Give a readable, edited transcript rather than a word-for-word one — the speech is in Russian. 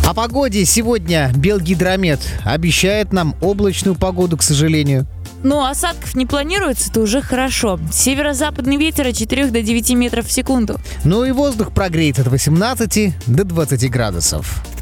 О погоде сегодня Белгидромет обещает нам облачную погоду, к сожалению. Но осадков не планируется, это уже хорошо. Северо-западный ветер от 4 до 9 метров в секунду. Ну и воздух прогреет от 18 до 20 градусов.